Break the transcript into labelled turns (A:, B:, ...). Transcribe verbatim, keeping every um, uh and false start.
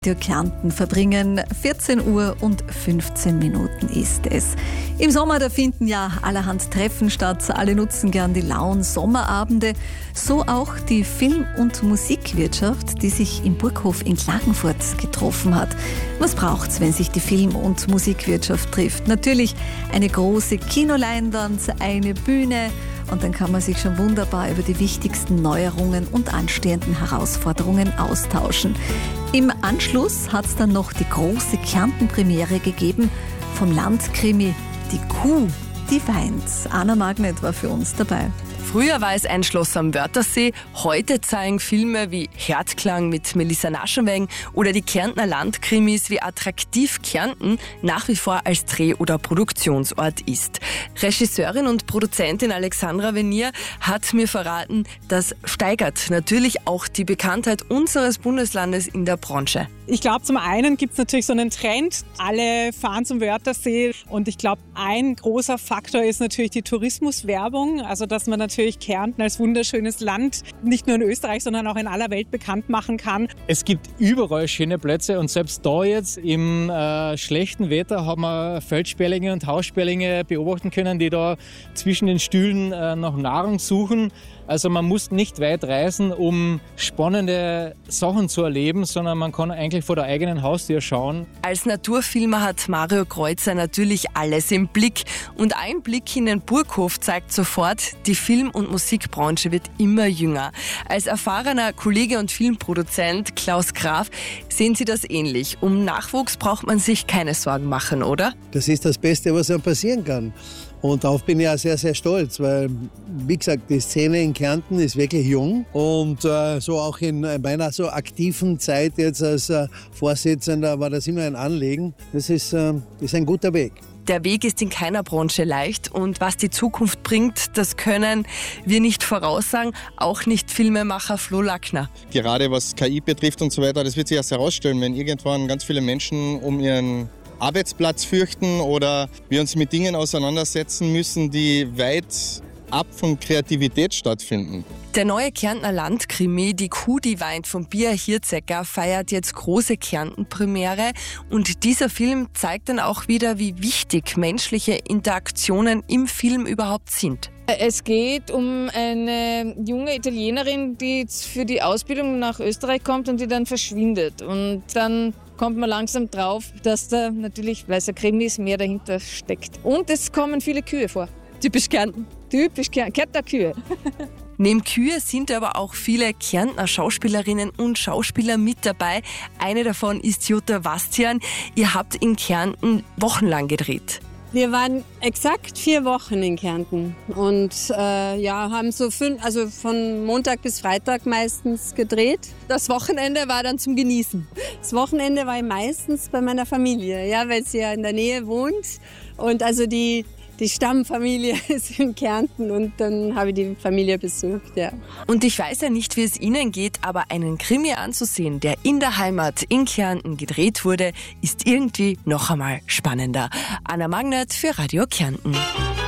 A: Radio Kärnten verbringen. vierzehn Uhr und fünfzehn Minuten ist es. Im Sommer, da finden ja allerhand Treffen statt. Alle nutzen gern die lauen Sommerabende. So auch die Film- und Musikwirtschaft, die sich im Burghof in Klagenfurt getroffen hat. Was braucht's, wenn sich die Film- und Musikwirtschaft trifft? Natürlich eine große Kinoleinwand, eine Bühne. Und dann kann man sich schon wunderbar über die wichtigsten Neuerungen und anstehenden Herausforderungen austauschen. Im Anschluss hat es dann noch die große Kärnten-Premiere gegeben vom Landkrimi Die Kuh, die weint. Anna Magnet war für uns dabei.
B: Früher war es ein Schloss am Wörthersee, heute zeigen Filme wie Herzklang mit Melissa Naschenweng oder die Kärntner Landkrimis, wie attraktiv Kärnten nach wie vor als Dreh- oder Produktionsort ist. Regisseurin und Produzentin Alexandra Venier hat mir verraten, das steigert natürlich auch die Bekanntheit unseres Bundeslandes in der Branche.
C: Ich glaube, zum einen gibt es natürlich so einen Trend, alle fahren zum Wörthersee und ich glaube, ein großer Faktor ist natürlich die Tourismuswerbung, also dass man natürlich Kärnten als wunderschönes Land nicht nur in Österreich, sondern auch in aller Welt bekannt machen kann.
D: Es gibt überall schöne Plätze und selbst da jetzt im äh, schlechten Wetter haben wir Feldsperlinge und Haussperlinge beobachten können, die da zwischen den Stühlen äh, nach Nahrung suchen. Also man muss nicht weit reisen, um spannende Sachen zu erleben, sondern man kann eigentlich vor der eigenen Haustür schauen.
B: Als Naturfilmer hat Mario Kreuzer natürlich alles im Blick. Und ein Blick in den Burghof zeigt sofort, die Film- und Musikbranche wird immer jünger. Als erfahrener Kollege und Filmproduzent Klaus Graf sehen Sie das ähnlich. Um Nachwuchs braucht man sich keine Sorgen machen, oder?
E: Das ist das Beste, was einem passieren kann. Und darauf bin ich auch sehr, sehr stolz, weil, wie gesagt, die Szene in Kärnten ist wirklich jung. Und äh, so auch in meiner so aktiven Zeit jetzt als äh, Vorsitzender war das immer ein Anliegen. Das ist, äh, das ist ein guter Weg.
B: Der Weg ist in keiner Branche leicht und was die Zukunft bringt, das können wir nicht voraussagen, auch nicht Filmemacher Flo Lackner.
F: Gerade was K I betrifft und so weiter, das wird sich erst herausstellen, wenn irgendwann ganz viele Menschen um ihren Arbeitsplatz fürchten oder wir uns mit Dingen auseinandersetzen müssen, die weit ab von Kreativität stattfinden.
B: Der neue Kärntner Landkrimi Die Kuh, die weint von Pia Hirzecker feiert jetzt große Kärnten-Premiere und dieser Film zeigt dann auch wieder, wie wichtig menschliche Interaktionen im Film überhaupt sind.
G: Es geht um eine junge Italienerin, die für die Ausbildung nach Österreich kommt und die dann verschwindet. Und dann kommt man langsam drauf, dass da natürlich, weil es ein Krimi ist, mehr dahinter steckt. Und es kommen viele Kühe vor.
B: Typisch Kärnten.
G: Typisch Kärntner Kühe.
B: Neben Kühe sind aber auch viele Kärntner Schauspielerinnen und Schauspieler mit dabei. Eine davon ist Jutta Bastian. Ihr habt in Kärnten wochenlang gedreht.
H: Wir waren exakt vier Wochen in Kärnten und äh, ja, haben so fünf, also von Montag bis Freitag meistens gedreht.
I: Das Wochenende war dann zum Genießen.
H: Das Wochenende war ich meistens bei meiner Familie, ja, weil sie ja in der Nähe wohnt und also die Die Stammfamilie ist in Kärnten und dann habe ich die Familie besucht, ja.
B: Und ich weiß ja nicht, wie es Ihnen geht, aber einen Krimi anzusehen, der in der Heimat in Kärnten gedreht wurde, ist irgendwie noch einmal spannender. Anna Magnet für Radio Kärnten.